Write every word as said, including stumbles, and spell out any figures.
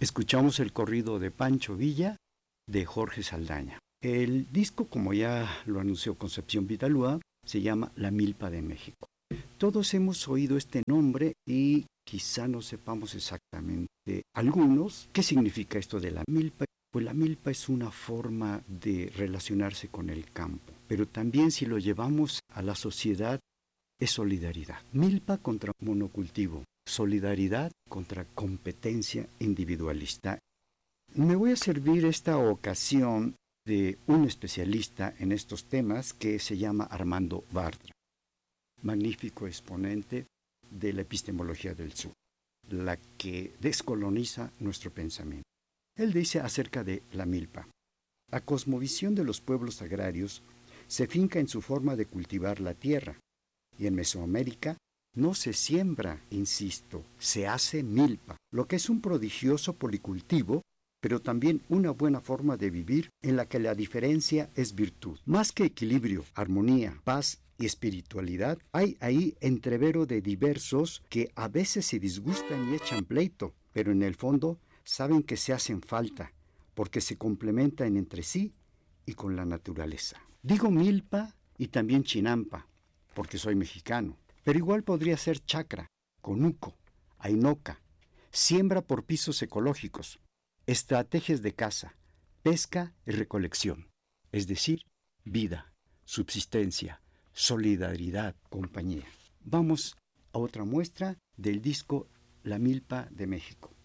Escuchamos el corrido de Pancho Villa de Jorge Saldaña. El disco, como ya lo anunció Concepción Vidalúa, se llama La Milpa de México. Todos hemos oído este nombre y quizá no sepamos exactamente algunos qué significa esto de la milpa. Pues la milpa es una forma de relacionarse con el campo, pero también si lo llevamos a la sociedad es solidaridad. Milpa contra monocultivo, solidaridad contra competencia individualista. Me voy a servir esta ocasión de un especialista en estos temas que se llama Armando Bartra, magnífico exponente de la epistemología del sur, la que descoloniza nuestro pensamiento. Él dice acerca de la milpa: la cosmovisión de los pueblos agrarios se finca en su forma de cultivar la tierra, y en Mesoamérica no se siembra, insisto, se hace milpa, lo que es un prodigioso policultivo, pero también una buena forma de vivir en la que la diferencia es virtud. Más que equilibrio, armonía, paz y espiritualidad, hay ahí entrevero de diversos que a veces se disgustan y echan pleito, pero en el fondo saben que se hacen falta, porque se complementan entre sí y con la naturaleza. Digo milpa y también chinampa, porque soy mexicano, pero igual podría ser chacra, conuco, ainoca, siembra por pisos ecológicos, estrategias de caza, pesca y recolección, es decir, vida, subsistencia, solidaridad, compañía. Vamos a otra muestra del disco La Milpa de México.